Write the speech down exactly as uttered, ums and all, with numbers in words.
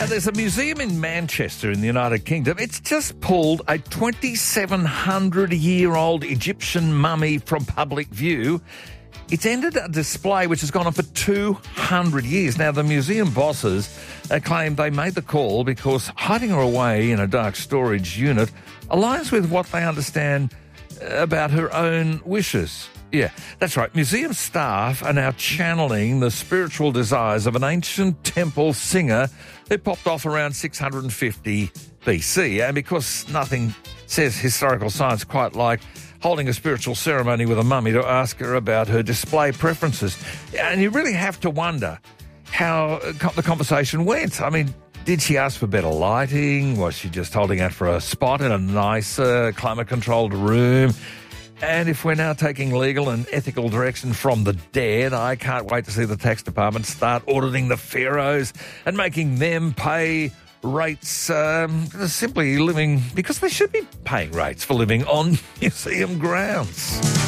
Now, there's a museum in Manchester in the United Kingdom. It's just pulled a twenty-seven hundred year old Egyptian mummy from public view. It's ended a display which has gone on for two hundred years. Now, the museum bosses uh, claim they made the call because hiding her away in a dark storage unit aligns with what they understand about her own wishes. Yeah, that's right. Museum staff are now channeling the spiritual desires of an ancient temple singer who popped off around six hundred fifty B C. And because nothing says historical science quite like holding a spiritual ceremony with a mummy to ask her about her display preferences. And you really have to wonder how the conversation went. I mean, did she ask for better lighting? Was she just holding out for a spot in a nicer, climate-controlled room? And if we're now taking legal and ethical direction from the dead, I can't wait to see the tax department start auditing the pharaohs and making them pay rates um, simply living, because they should be paying rates for living on museum grounds.